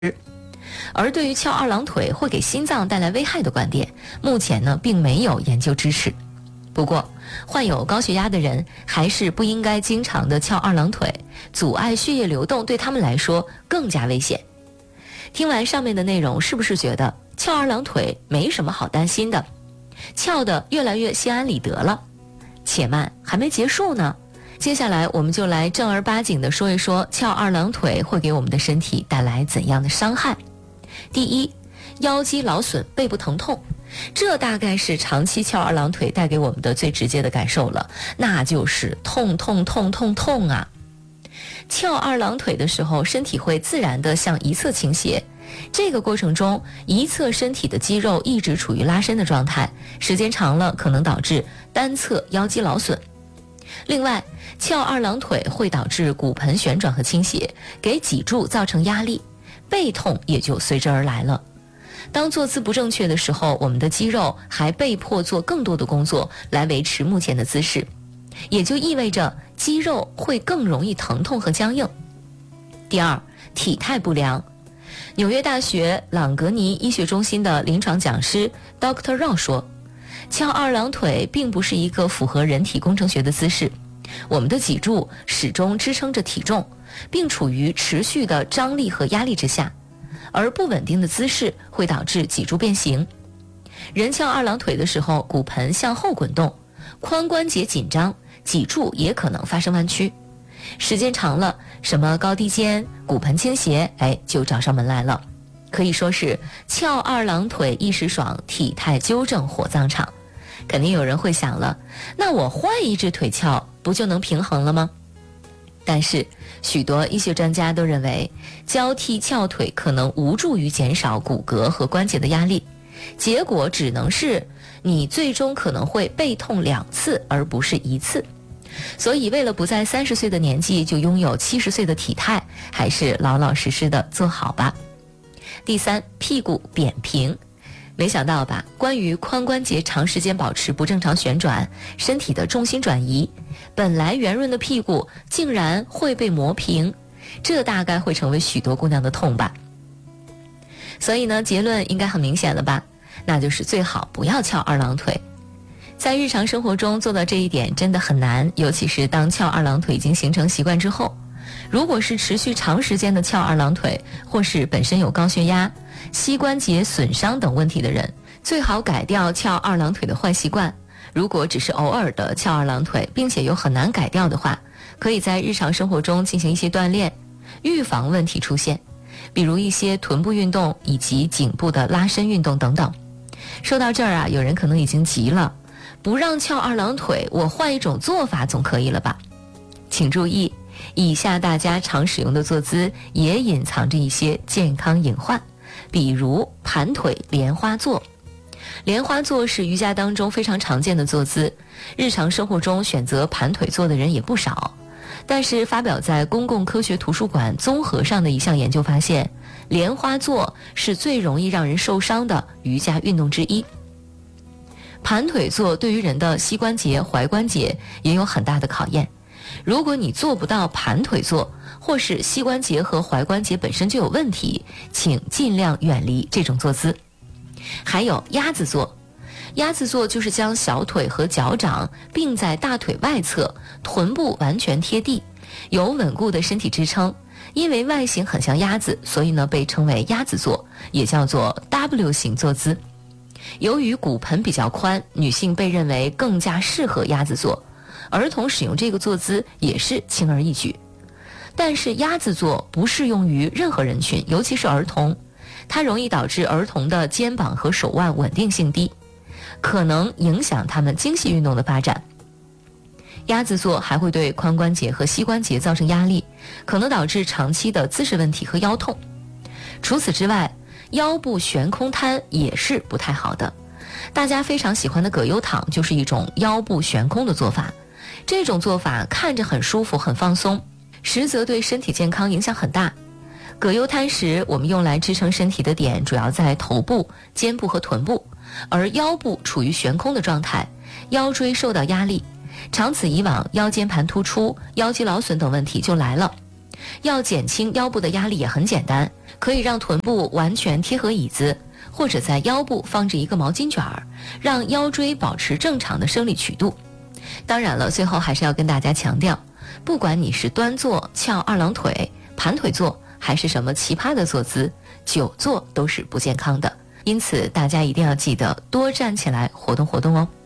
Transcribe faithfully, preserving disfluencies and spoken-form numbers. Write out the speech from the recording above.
而对于翘二郎腿会给心脏带来危害的观点，目前呢并没有研究支持。不过患有高血压的人还是不应该经常的翘二郎腿，阻碍血液流动对他们来说更加危险。听完上面的内容，是不是觉得翘二郎腿没什么好担心的，翘得越来越心安理得了？且慢，还没结束呢。接下来我们就来正儿八经的说一说翘二郎腿会给我们的身体带来怎样的伤害。第一，腰肌劳损，背部疼痛，这大概是长期翘二郎腿带给我们的最直接的感受了，那就是痛痛痛痛痛啊！翘二郎腿的时候，身体会自然地向一侧倾斜，这个过程中一侧身体的肌肉一直处于拉伸的状态，时间长了可能导致单侧腰肌劳损。另外，翘二郎腿会导致骨盆旋转和倾斜，给脊柱造成压力，背痛也就随之而来了。当坐姿不正确的时候，我们的肌肉还被迫做更多的工作来维持目前的姿势，也就意味着肌肉会更容易疼痛和僵硬。第二，体态不良。纽约大学朗格尼医学中心的临床讲师 Doctor Rao 说，翘二郎腿并不是一个符合人体工程学的姿势，我们的脊柱始终支撑着体重，并处于持续的张力和压力之下，而不稳定的姿势会导致脊柱变形。人翘二郎腿的时候，骨盆向后滚动，髋关节紧张，脊柱也可能发生弯曲。时间长了，什么高低肩、骨盆倾斜，哎，就找上门来了。可以说是翘二郎腿一时爽，体态纠正火葬场。肯定有人会想了，那我换一只腿翘，不就能平衡了吗？但是许多医学专家都认为，交替翘腿可能无助于减少骨骼和关节的压力，结果只能是你最终可能会背痛两次，而不是一次。所以为了不在三十岁的年纪就拥有七十岁的体态，还是老老实实的做好吧。第三，屁股扁平。没想到吧，关于髋关节长时间保持不正常旋转，身体的重心转移，本来圆润的屁股竟然会被磨平，这大概会成为许多姑娘的痛吧。所以呢，结论应该很明显了吧，那就是最好不要翘二郎腿。在日常生活中做到这一点真的很难，尤其是当翘二郎腿已经形成习惯之后。如果是持续长时间的翘二郎腿，或是本身有高血压、膝关节损伤等问题的人，最好改掉翘二郎腿的坏习惯。如果只是偶尔的翘二郎腿，并且又很难改掉的话，可以在日常生活中进行一些锻炼，预防问题出现，比如一些臀部运动以及颈部的拉伸运动等等。说到这儿啊，有人可能已经急了，不让翘二郎腿，我换一种做法总可以了吧？请注意，以下大家常使用的坐姿也隐藏着一些健康隐患，比如盘腿莲花坐。莲花坐是瑜伽当中非常常见的坐姿，日常生活中选择盘腿坐的人也不少。但是发表在公共科学图书馆综合上的一项研究发现，莲花坐是最容易让人受伤的瑜伽运动之一。盘腿坐对于人的膝关节、踝关节也有很大的考验。如果你做不到盘腿坐，或是膝关节和踝关节本身就有问题，请尽量远离这种坐姿。还有鸭子坐，鸭子坐就是将小腿和脚掌并在大腿外侧，臀部完全贴地，有稳固的身体支撑。因为外形很像鸭子，所以呢被称为鸭子坐，也叫做 W 型坐姿。由于骨盆比较宽，女性被认为更加适合鸭子坐，儿童使用这个坐姿也是轻而易举。但是鸭子坐不适用于任何人群，尤其是儿童，它容易导致儿童的肩膀和手腕稳定性低，可能影响他们精细运动的发展。鸭子坐还会对髋关节和膝关节造成压力，可能导致长期的姿势问题和腰痛。除此之外，腰部悬空瘫也是不太好的。大家非常喜欢的葛优躺就是一种腰部悬空的做法，这种做法看着很舒服很放松，实则对身体健康影响很大。葛优瘫时，我们用来支撑身体的点主要在头部、肩部和臀部，而腰部处于悬空的状态，腰椎受到压力，长此以往，腰间盘突出、腰肌劳损等问题就来了。要减轻腰部的压力也很简单， 可以让臀部完全贴合椅子，或者在腰部放置一个毛巾卷儿，让腰椎保持正常的生理曲度。当然了，最后还是要跟大家强调，不管你是端坐、翘二郎腿、盘腿坐，还是什么奇葩的坐姿，久坐都是不健康的。因此大家一定要记得多站起来活动活动哦。